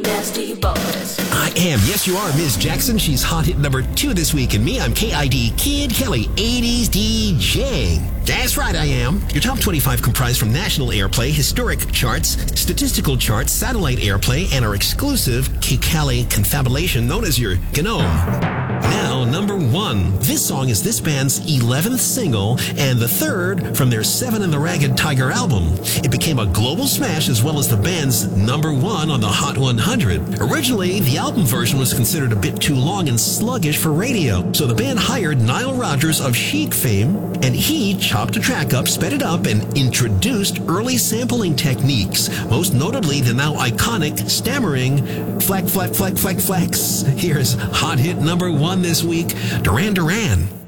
Nasty boys. I am. Yes, you are, Ms. Jackson. She's hot hit number 2 this week. And me, I'm KID Kid Kelly, 80s DJ. That's right, I am. Your top 25 comprised from national airplay, historic charts, statistical charts, satellite airplay, and our exclusive Kikali confabulation known as your GNOME. Now, number 1. This song is this band's 11th single and the 3rd from their Seven and the Ragged Tiger album. It became a global smash as well as the band's number 1 on the Hot 100. Originally, the album version was considered a bit too long and sluggish for radio, so the band hired Nile Rodgers of Chic fame, and he chopped the track up, sped it up, and introduced early sampling techniques, most notably the now iconic stammering flex. Here's hot hit number 1 this week, Duran Duran.